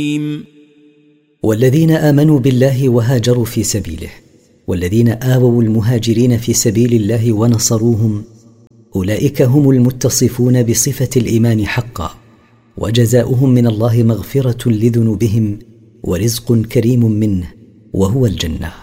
والذين آمنوا بالله وهاجروا في سبيله، والذين آووا المهاجرين في سبيل الله ونصروهم، أولئك هم المتصفون بصفة الإيمان حقا، وجزاؤهم من الله مغفرة لذنوبهم ورزق كريم منه، وهو الجنة.